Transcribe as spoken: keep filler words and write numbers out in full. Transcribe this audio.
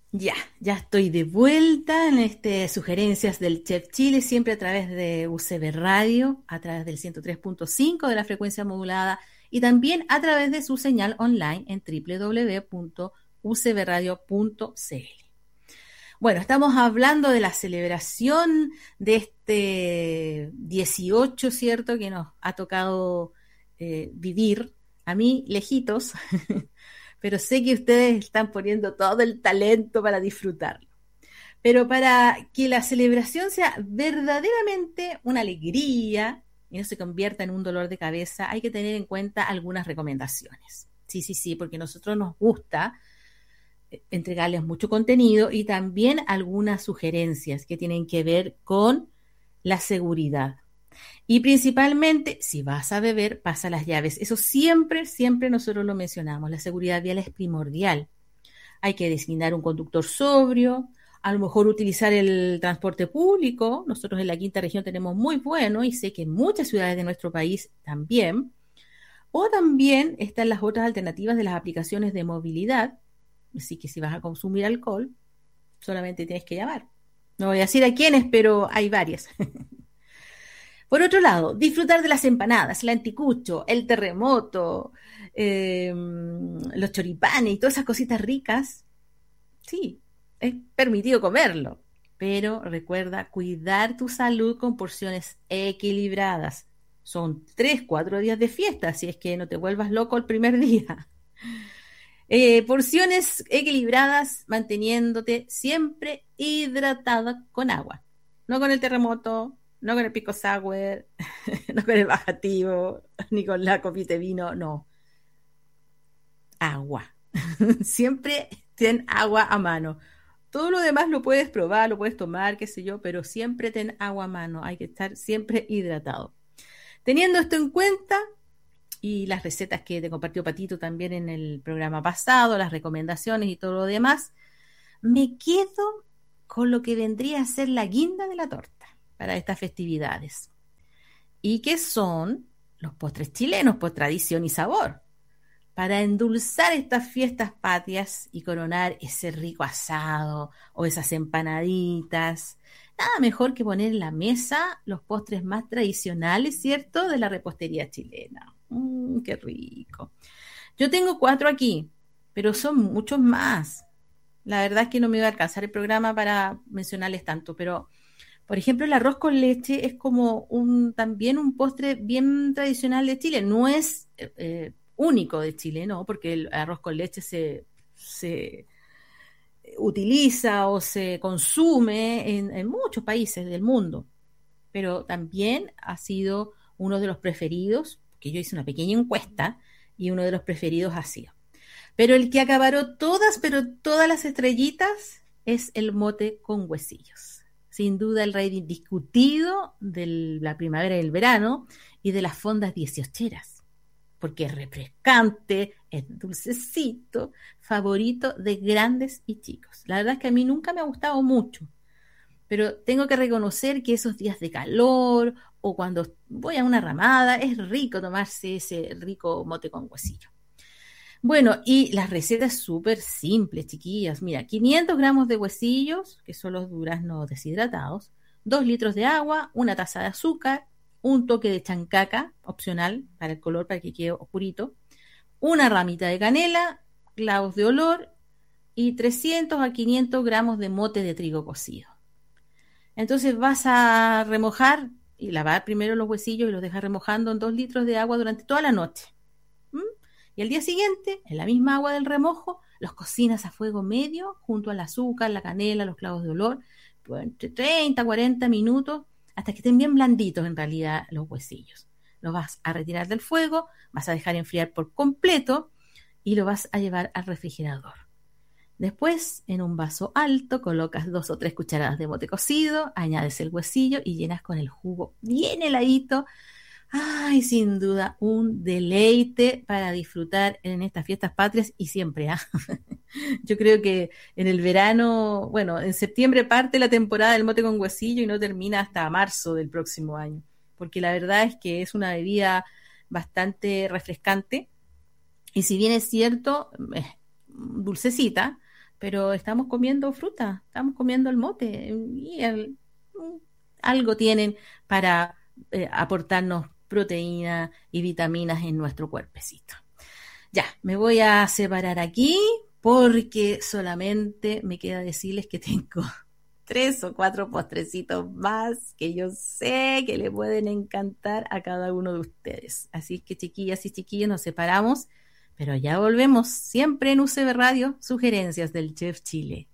Ya, ya estoy de vuelta en este Sugerencias del Chef Chile, siempre a través de U C B Radio, a través del ciento tres punto cinco de la frecuencia modulada y también a través de su señal online en doble u doble u doble u punto u c b radio punto c l. Bueno, estamos hablando de la celebración de este dieciocho, ¿cierto?, que nos ha tocado eh, vivir, a mí lejitos, pero sé que ustedes están poniendo todo el talento para disfrutarlo. Pero para que la celebración sea verdaderamente una alegría y no se convierta en un dolor de cabeza, hay que tener en cuenta algunas recomendaciones. Sí, sí, sí, porque a nosotros nos gusta entregarles mucho contenido y también algunas sugerencias que tienen que ver con la seguridad. Y principalmente, si vas a beber, pasa las llaves. Eso siempre, siempre nosotros lo mencionamos. La seguridad vial es primordial. Hay que designar un conductor sobrio, a lo mejor utilizar el transporte público. Nosotros en la quinta región tenemos muy bueno y sé que en muchas ciudades de nuestro país también. O también están las otras alternativas de las aplicaciones de movilidad. Así que si vas a consumir alcohol, solamente tienes que llamar. No voy a decir a quiénes, pero hay varias. Por otro lado, disfrutar de las empanadas, el anticucho, el terremoto, eh, los choripanes y todas esas cositas ricas. Sí, es permitido comerlo, pero recuerda cuidar tu salud con porciones equilibradas. Son tres, cuatro días de fiesta, si es que no te vuelvas loco el primer día. Eh, porciones equilibradas, manteniéndote siempre hidratada con agua. No con el terremoto, no con el pisco sour, no con el bajativo, ni con la copita de vino, no. Agua. Siempre ten agua a mano. Todo lo demás lo puedes probar, lo puedes tomar, qué sé yo, pero siempre ten agua a mano. Hay que estar siempre hidratado. Teniendo esto en cuenta, y las recetas que te compartió Patito también en el programa pasado, las recomendaciones y todo lo demás, me quedo con lo que vendría a ser la guinda de la torta para estas festividades. Y que son los postres chilenos por tradición y sabor, para endulzar estas fiestas patrias y coronar ese rico asado o esas empanaditas. Nada mejor que poner en la mesa los postres más tradicionales, ¿cierto?, de la repostería chilena. Mmm, qué rico. Yo tengo cuatro aquí, pero son muchos más. La verdad es que no me iba a alcanzar el programa para mencionarles tanto, pero por ejemplo el arroz con leche es como un también un postre bien tradicional de Chile. No es eh, único de Chile, ¿no? Porque el arroz con leche se, se utiliza o se consume en, en muchos países del mundo, pero también ha sido uno de los preferidos, que yo hice una pequeña encuesta, y uno de los preferidos ha sido. Pero el que acaparó todas, pero todas las estrellitas, es el mote con huesillos. Sin duda el rey indiscutido de la primavera y el verano y de las fondas dieciocheras, porque es refrescante, es dulcecito, favorito de grandes y chicos. La verdad es que a mí nunca me ha gustado mucho, pero tengo que reconocer que esos días de calor o cuando voy a una ramada, es rico tomarse ese rico mote con huesillo. Bueno, y las recetas súper simples, chiquillas. Mira, quinientos gramos de huesillos, que son los duraznos deshidratados, dos litros de agua, una taza de azúcar, un toque de chancaca, opcional para el color, para que quede oscurito, una ramita de canela, clavos de olor y trescientos a quinientos gramos de mote de trigo cocido. Entonces vas a remojar y lavar primero los huesillos y los dejas remojando en dos litros de agua durante toda la noche. ¿Mm? Y al día siguiente, en la misma agua del remojo, los cocinas a fuego medio junto al azúcar, la canela, los clavos de olor, por entre treinta a cuarenta minutos, hasta que estén bien blanditos en realidad los huesillos. Los vas a retirar del fuego, vas a dejar enfriar por completo y lo vas a llevar al refrigerador. Después, en un vaso alto, colocas dos o tres cucharadas de mote cocido, añades el huesillo y llenas con el jugo bien heladito. Ay, sin duda, un deleite para disfrutar en estas fiestas patrias y siempre, ¿ah? Yo creo que en el verano, bueno, en septiembre parte la temporada del mote con huesillo y no termina hasta marzo del próximo año, porque la verdad es que es una bebida bastante refrescante y si bien es cierto, eh, dulcecita, pero estamos comiendo fruta, estamos comiendo el mote y el, algo tienen para eh, aportarnos proteínas y vitaminas en nuestro cuerpecito. Ya, me voy a separar aquí porque solamente me queda decirles que tengo tres o cuatro postrecitos más que yo sé que le pueden encantar a cada uno de ustedes. Así que chiquillas y chiquillos, nos separamos, pero ya volvemos siempre en U C B Radio, sugerencias del Chef Chile.